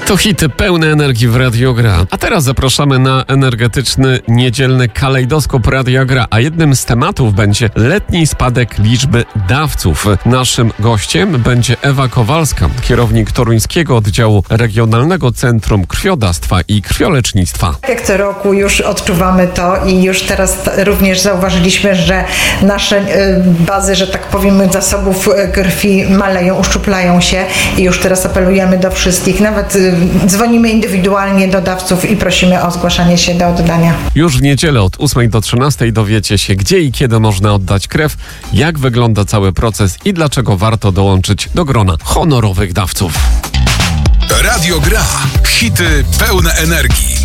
To hity pełne energii w Radio Gra. A teraz zapraszamy na energetyczny, niedzielny kalejdoskop Radio Gra. A jednym z tematów będzie letni spadek liczby dawców. Naszym gościem będzie Ewa Kowalska, kierownik toruńskiego oddziału Regionalnego Centrum Krwiodawstwa i Krwiolecznictwa. Jak co roku już odczuwamy to i już teraz również zauważyliśmy, że nasze bazy, że tak powiem, zasobów krwi maleją, uszczuplają się i już teraz apelujemy do wszystkich. Nawet dzwonimy indywidualnie do dawców i prosimy o zgłaszanie się do oddania. Już w niedzielę od 8 do 13 dowiecie się, gdzie i kiedy można oddać krew, jak wygląda cały proces i dlaczego warto dołączyć do grona honorowych dawców. Radio Gra. Hity pełne energii.